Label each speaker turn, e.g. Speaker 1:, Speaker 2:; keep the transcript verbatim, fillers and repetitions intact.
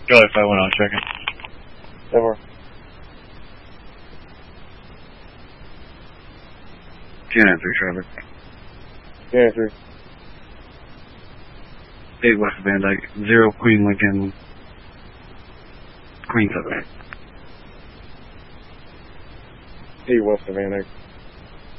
Speaker 1: Charlie five one, I'll check it.
Speaker 2: Over.
Speaker 1: ten and three, Charlie.
Speaker 2: ten and three.
Speaker 1: eight West Van Dyke, zero Queen Lincoln, Queen seven.
Speaker 2: eight West of Van Dyke.